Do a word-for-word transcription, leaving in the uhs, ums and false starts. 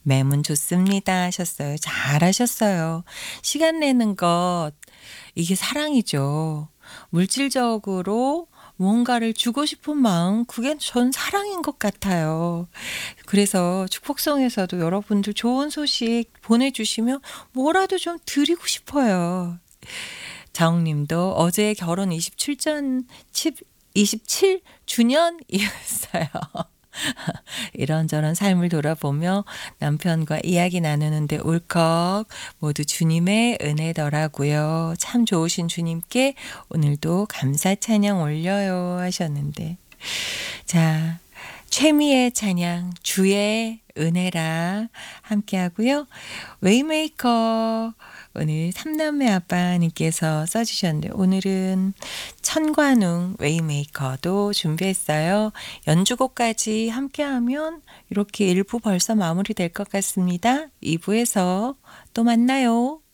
매문 좋습니다 하셨어요. 잘하셨어요. 시간 내는 것 이게 사랑이죠. 물질적으로 무언가를 주고 싶은 마음 그게 전 사랑인 것 같아요. 그래서 축복성에서도 여러분들 좋은 소식 보내주시면 뭐라도 좀 드리고 싶어요. 자옥님도 어제 결혼 이십칠 전, 이십칠 주년이었어요. 이런저런 삶을 돌아보며 남편과 이야기 나누는데 울컥 모두 주님의 은혜더라고요. 참 좋으신 주님께 오늘도 감사 찬양 올려요 하셨는데 자 최미의 찬양 주의 은혜라 함께 하고요. 웨이메이커 오늘 삼남매 아빠님께서 써주셨는데 오늘은 천관웅 웨이메이커도 준비했어요. 연주곡까지 함께하면 이렇게 일 부 벌써 마무리될 것 같습니다. 이 부에서 또 만나요.